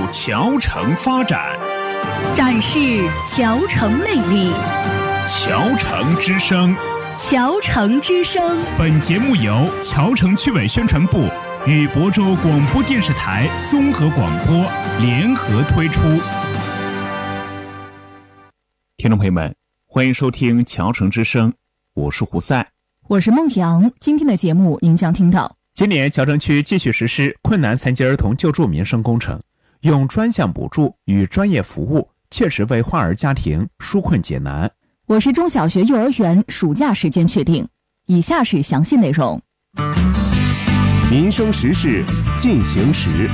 侨城发展， 展示侨城魅力。 侨城之声， 侨城之声。 本节目由侨城区委宣传部与亳州广播电视台综合广播联合推出。听众朋友们，欢迎收听侨城之声，我是胡赛， 我是孟阳。今天的节目您将听到： 今年侨城区继续实施困难残疾儿童救助民生工程，用专项补助与专业服务，切实为患儿家庭纾困解难。 我市中小学幼儿园暑假时间确定。以下是详细内容。 民生时事进行时。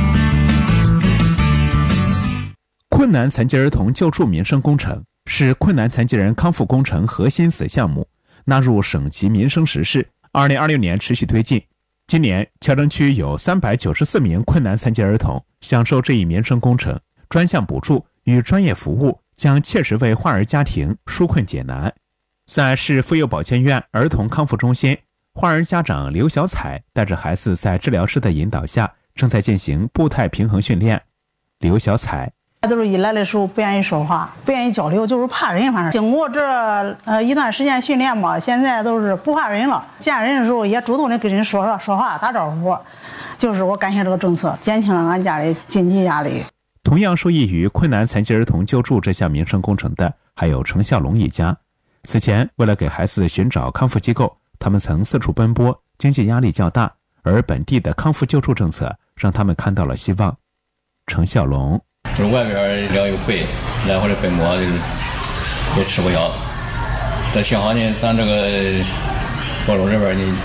困难残疾儿童救助民生工程是困难残疾人康复工程核心子项目，纳入省级民生实事，2026年持续推进。今年侨城区有394名困难残疾儿童享受这一民生工程，专项补助与专业服务将切实为患儿家庭纾困解难。在市妇幼保健院儿童康复中心，患儿家长刘小彩带着孩子在治疗师的引导下，正在进行步态平衡训练。刘小彩都是一来的时候不愿意说话，不愿意交流，就是怕人。反正经过这一段时间训练吧，现在都是不怕人了。见人的时候也主动的跟人说话打招呼。就是我感谢这个政策，减轻了俺家里经济压力。 同样受益于困难残疾儿童救助这项民生工程的还有程孝龙一家。此前为了给孩子寻找康复机构，他们曾四处奔波，经济压力较大，而本地的康复救助政策让他们看到了希望。程孝龙就是外边聊又贵，来回的奔波也吃不消。但幸好呢，咱这个亳州这边呢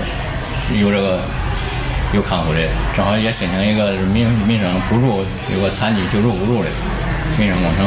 有康复的，正好也申请一个民生补助，有个残疾救助补助的民生工程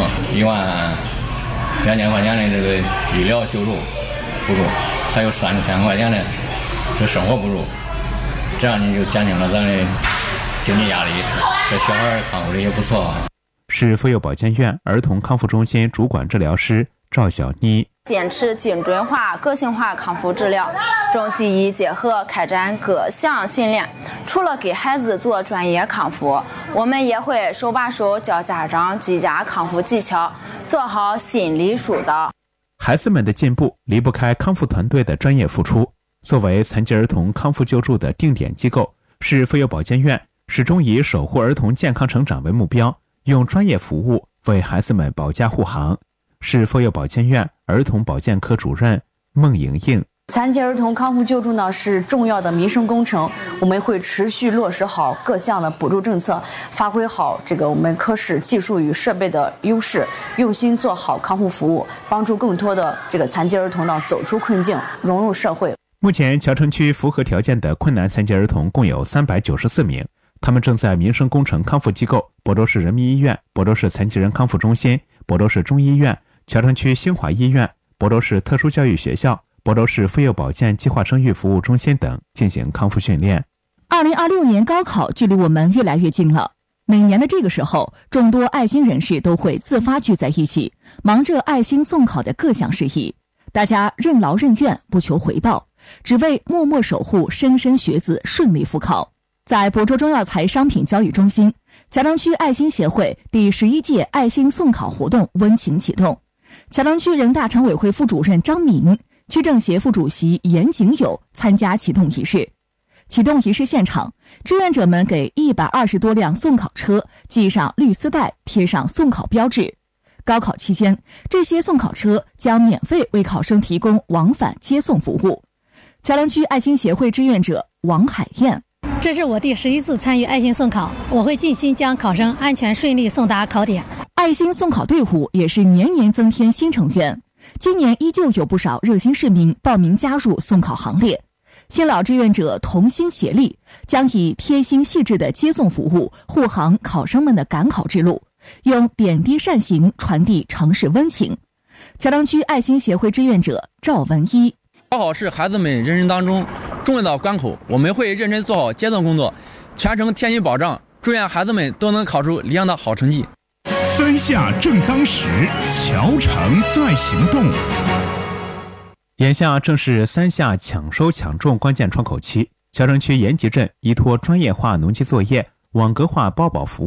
，12000块钱的这个医疗救助补助，还有3000块钱的这个生活补助，这样你就减轻了咱的经济压力，这小孩康复的也不错。 市妇幼保健院儿童康复中心主管治疗师赵小妮坚持精准化、个性化康复治疗，中西医结合开展各项训练。除了给孩子做专业康复，我们也会手把手教家长居家康复技巧，做好心理疏导。 孩子们的进步离不开康复团队的专业付出。作为残疾儿童康复救助的定点机构，市妇幼保健院始终以守护儿童健康成长为目标，用专业服务为孩子们保驾护航。市妇幼保健院儿童保健科主任孟莹莹， 残疾儿童康复救助呢是重要的民生工程，我们会持续落实好各项的补助政策，发挥好我们科室技术与设备的优势，用心做好康复服务，帮助更多的残疾儿童呢走出困境，融入社会。 目前侨城区符合条件的困难残疾儿童共有394名，他们正在民生工程康复机构亳州市人民医院、亳州市残疾人康复中心、亳州市中医院、侨城区兴华医院、亳州市特殊教育学校、亳州市妇幼保健计划生育服务中心等进行康复训练。 2026年高考距离我们越来越近了。每年的这个时候，众多爱心人士都会自发聚在一起，忙着爱心送考的各项事宜。大家任劳任怨，不求回报，只为默默守护莘莘学子顺利复考。在亳州中药材商品交易中心，侨城区爱心协会第11届爱心送考活动温情启动。侨城区人大常委会副主任张明、区政协副主席严景友参加启动仪式。启动仪式现场，志愿者们给120多辆送考车系上绿丝带，贴上送考标志。高考期间，这些送考车将免费为考生提供往返接送服务。侨城区爱心协会志愿者王海燕， 这是我第11次参与爱心送考，我会尽心将考生安全顺利送达考点。 爱心送考队伍也是年年增添新成员，今年依旧有不少热心市民报名加入送考行列。新老志愿者同心协力，将以贴心细致的接送服务护航考生们的赶考之路，用点滴善行传递城市温情。侨城区爱心协会志愿者赵文一， 高考是孩子们人生当中重要的关口，我们会认真做好接送工作，全程贴心保障，祝愿孩子们都能考出理想的好成绩。 三下正当时，侨城在行动。眼下正是3下抢收抢种关键窗口期，侨城区延吉镇依托专业化农机作业、网格化包保服务，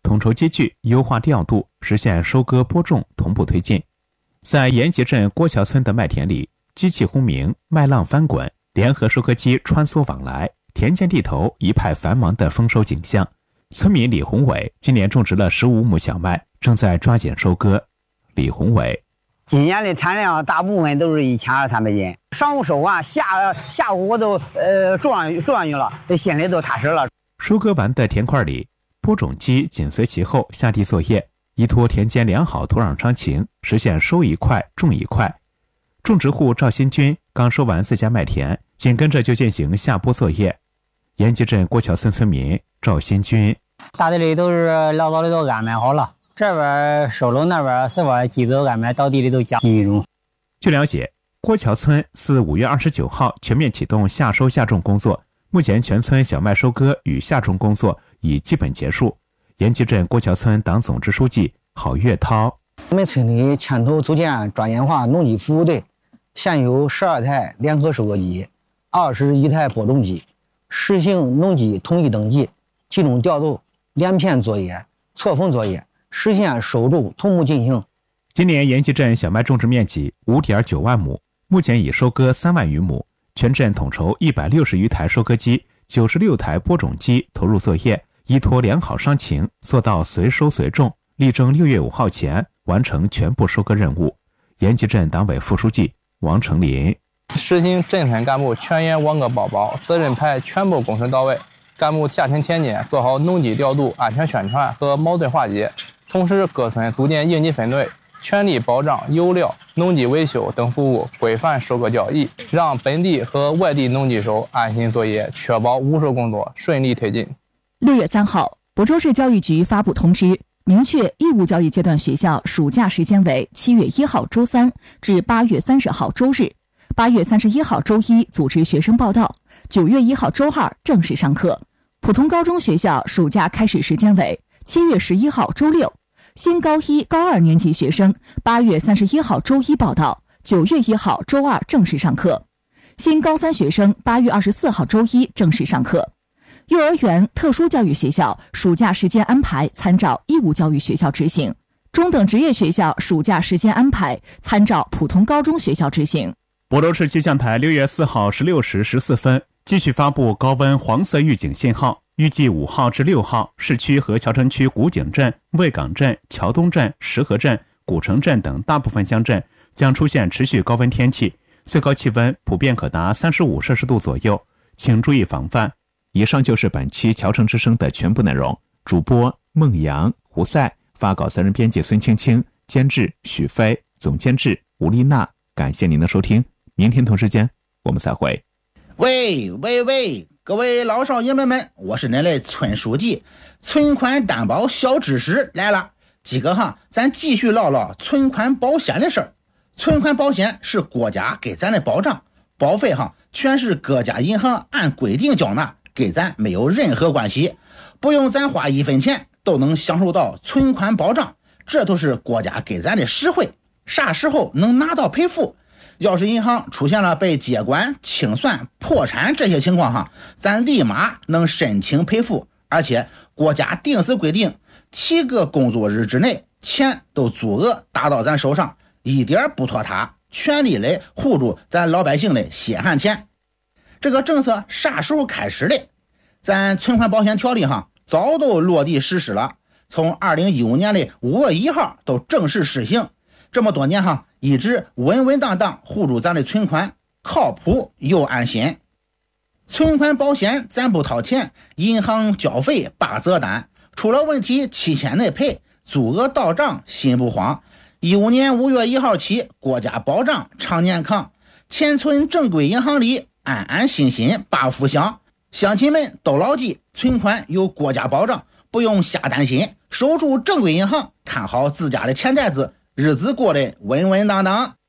统筹机具，优化调度，实现收割播种同步推进。在延吉镇郭桥村的麦田里，机器轰鸣，麦浪翻滚，联合收割机穿梭往来，田间地头一派繁忙的丰收景象。村民李宏伟今年种植了15亩小麦，正在抓紧收割。李宏伟： 今年的产量大部分都是1200-300斤，上午收完，下午我都种上去了，心里都踏实了。 收割完的田块里，播种机紧随其后下地作业，依托田间良好土壤伤情，实现收一块种一块。种植户赵新军刚收完自家麦田，紧跟着就进行下播作业。延吉镇郭桥村村民赵新军： 大地里都是老早的都安排好了，这边收了，那边是把机子都安排到地里都加运种。 据了解，郭桥村自5月29号全面启动夏收夏种工作，目前全村小麦收割与夏种工作已基本结束。延吉镇郭桥村党总支书记郝月涛： 我们村里牵头组建专业化农机服务队，现有12台联合收割机、21台播种机，实行农机统一登记、集中调度、连片作业、错峰作业，实现收种同步进行。 今年延吉镇小麦种植面积5.9万亩，目前已收割3万余亩，全镇统筹160余台收割机、96台播种机投入作业，依托良好伤情，做到随收随种，力争6月5号前完成全部收割任务。延吉镇党委副书记王成林： 实行镇村干部全员网格包包，责任排全部工程到位，干部下沉田间做好农机调度、安全宣传和矛盾化解，同时各村组建应急分队，全力保障油料、农机维修等服务规范收割交易，让本地和外地农机手安心作业，确保务收工作顺利推进。 6月3号，亳州市教育局发布通知，明确义务教育阶段学校暑假时间为7月1号周3至8月30号周日，8月31号周一组织学生报到，9月1号周2正式上课。普通高中学校暑假开始时间为7月11号周6，新高1、高2年级学生8月31号周一报到，9月1号周2正式上课。新高3学生8月24号周一正式上课。幼儿园、特殊教育学校暑假时间安排参照义务教育学校执行，中等职业学校暑假时间安排参照普通高中学校执行。 亳州市气象台6月4号16时14分继续发布高温黄色预警信号，预计5号至6号，市区和桥城区古井镇、卫岗镇、桥东镇、石河镇、古城镇等大部分乡镇将出现持续高温天气，最高气温普遍可达35摄氏度左右，请注意防范。以上就是本期桥城之声的全部内容。主播孟阳、胡赛，发稿责任编辑孙青青，监制许飞，总监制吴丽娜。感谢您的收听，明天同时间我们再会。 喂，各位老少爷们们，我是您的村书记，存款担保小知识来了。今个咱继续唠唠存款保险的事儿。存款保险是国家给咱的保障，保费全是各家银行按规定缴纳，给咱没有任何关系，不用咱花1分钱都能享受到存款保障，这都是国家给咱的实惠。啥时候能拿到赔付？要是银行出现了被接管、清算、破产这些情况咱立马能申请赔付，而且国家定时规定7个工作日之内钱都足额打到咱手上，一点不拖沓，全力来护住咱老百姓的血汗钱。这个政策啥时候开始的？咱存款保险条例早都落地实施了，从2015年的5月1号都正式实行。这么多年一直稳稳当当护住咱的存款，靠谱又安心。存款保险咱不掏钱，银行交费8折单，出了问题7天内赔，足额到账心不慌。15年5月1号起，国家保障常年扛，钱存正规银行里，安安心心把福享。乡亲们都牢记，存款有国家保障，不用瞎担心，守住正规银行，看好自家的钱袋子，日子过得稳稳当当。